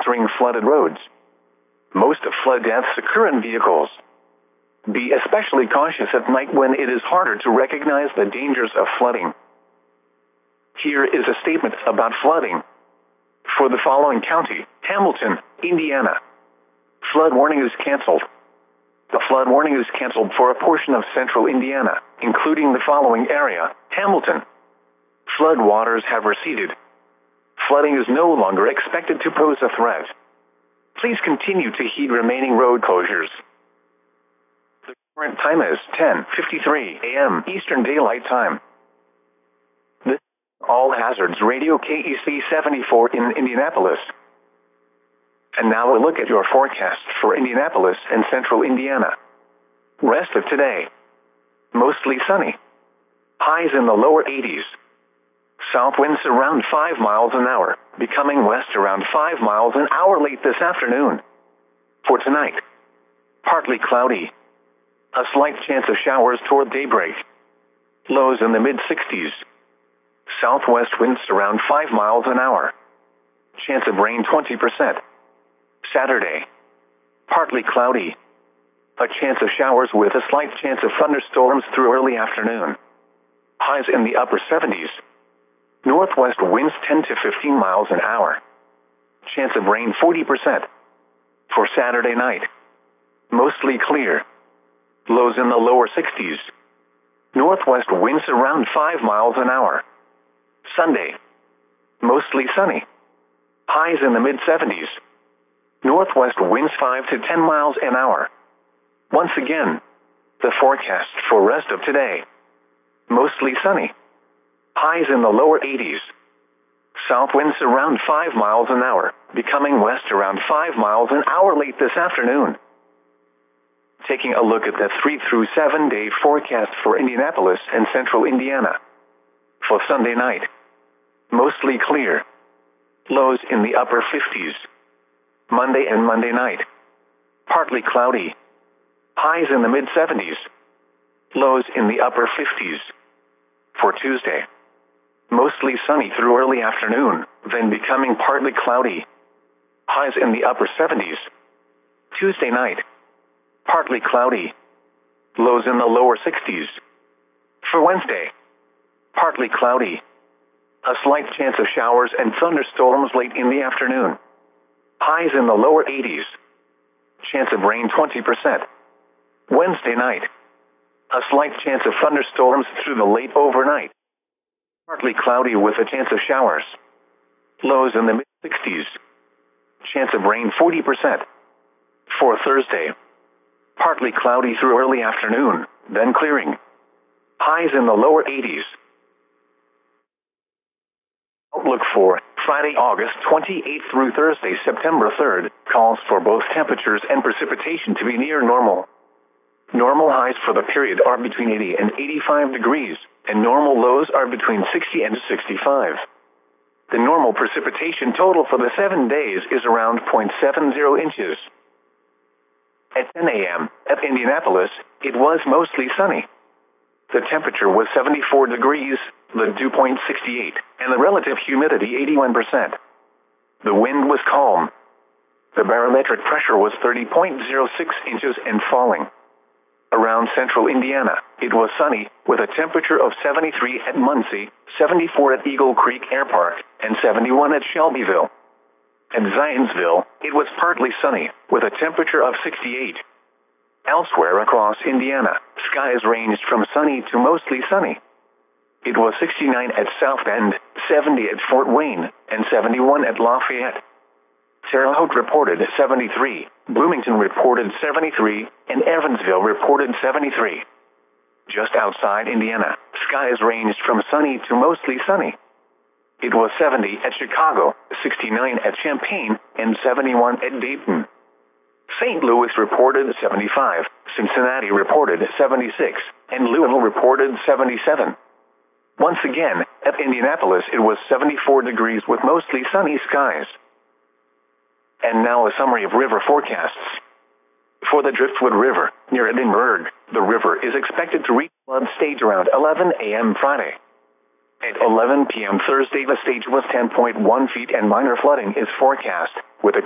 encountering flooded roads. Most flood deaths occur in vehicles. Be especially cautious at night when it is harder to recognize the dangers of flooding. Here is a statement about flooding. For the following county, Hamilton, Indiana. Flood warning is canceled. The flood warning is canceled for a portion of central Indiana, including the following area, Hamilton. Flood waters have receded. Flooding is no longer expected to pose a threat. Please continue to heed remaining road closures. The current time is 10:53 a.m. Eastern Daylight Time. This is All Hazards Radio KEC 74 in Indianapolis. And now a look at your forecast for Indianapolis and central Indiana. Rest of today. Mostly sunny. Highs in the lower 80s. South winds around 5 miles an hour, becoming west around 5 miles an hour late this afternoon. For tonight, partly cloudy. A slight chance of showers toward daybreak. Lows in the mid-60s. Southwest winds around 5 miles an hour. Chance of rain 20%. Saturday, partly cloudy. A chance of showers with a slight chance of thunderstorms through early afternoon. Highs in the upper 70s. Northwest winds 10 to 15 miles an hour. Chance of rain 40%. For Saturday night, mostly clear. Lows in the lower 60s. Northwest winds around 5 miles an hour. Sunday, mostly sunny. Highs in the mid-70s. Northwest winds 5 to 10 miles an hour. Once again, the forecast for rest of today. Mostly sunny. Highs in the lower 80s. South winds around 5 miles an hour, becoming west around 5 miles an hour late this afternoon. Taking a look at the 3 through 7 day forecast for Indianapolis and central Indiana. For Sunday night, mostly clear. Lows in the upper 50s. Monday and Monday night, partly cloudy. Highs in the mid-70s. Lows in the upper 50s. For Tuesday, mostly sunny through early afternoon, then becoming partly cloudy. Highs in the upper 70s. Tuesday night, partly cloudy. Lows in the lower 60s. For Wednesday, partly cloudy. A slight chance of showers and thunderstorms late in the afternoon. Highs in the lower 80s. Chance of rain 20%. Wednesday night, a slight chance of thunderstorms through the late overnight. Partly cloudy with a chance of showers. Lows in the mid-60s. Chance of rain 40%. For Thursday, partly cloudy through early afternoon, then clearing. Highs in the lower 80s. Outlook for Friday, August 28th through Thursday, September 3rd, calls for both temperatures and precipitation to be near normal. Normal highs for the period are between 80 and 85 degrees, and normal lows are between 60 and 65. The normal precipitation total for the 7 days is around 0.70 inches. At 10 a.m. at Indianapolis, it was mostly sunny. The temperature was 74 degrees, the dew point 68, and the relative humidity 81%. The wind was calm. The barometric pressure was 30.06 inches and falling. Around central Indiana, it was sunny, with a temperature of 73 at Muncie, 74 at Eagle Creek Air Park, and 71 at Shelbyville. At Zionsville, it was partly sunny, with a temperature of 68. Elsewhere across Indiana, skies ranged from sunny to mostly sunny. It was 69 at South Bend, 70 at Fort Wayne, and 71 at Lafayette. Terre Haute reported 73, Bloomington reported 73, and Evansville reported 73. Just outside Indiana, skies ranged from sunny to mostly sunny. It was 70 at Chicago, 69 at Champaign, and 71 at Dayton. St. Louis reported 75, Cincinnati reported 76, and Louisville reported 77. Once again, at Indianapolis it was 74 degrees with mostly sunny skies. And now a summary of river forecasts. For the Driftwood River, near Edinburgh, the river is expected to reach flood stage around 11 a.m. Friday. At 11 p.m. Thursday, the stage was 10.1 feet and minor flooding is forecast, with a